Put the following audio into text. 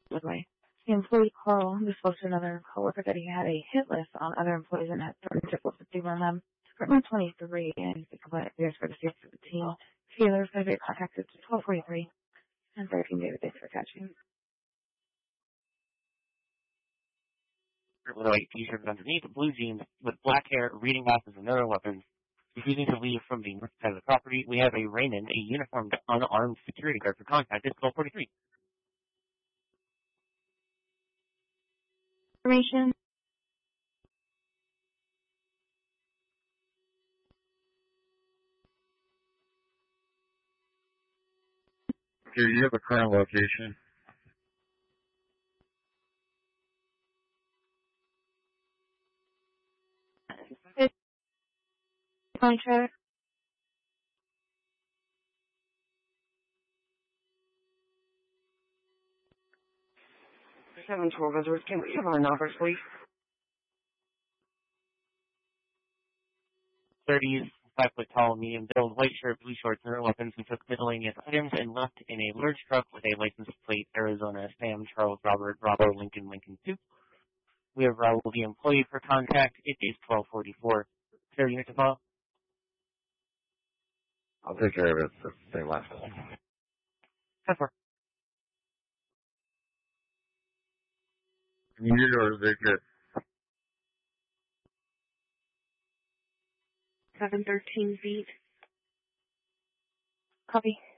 way. The employee Carl disclosed to another coworker that he had a hit list on other employees and had certain typical safety on them. Department 23 and the complaint appears for the safety of the team. Taylor is going to be contacted to 1243 and 13 David. Thanks for catching. With a white t-shirt underneath, blue jeans, with black hair, reading glasses and other weapons, refusing to leave from the north side of the property. We have a Raymond, a uniformed, unarmed security guard for contact. It's 1243. Information. Do you have a current location? Contract. 712 visitors. Can we have our numbers, please? 30s, 5 foot tall, medium build, white shirt, blue shorts, and weapons. We took miscellaneous items and left in a large truck with a license plate, Arizona, Sam, Charles, Robert, Bravo, Lincoln, Lincoln 2. We have Raul, the employee, for contact. It is 1244. Clear unit to follow? I'll take care of it. Stay left. 10-4. Needed or is it good? 713 feet. Copy.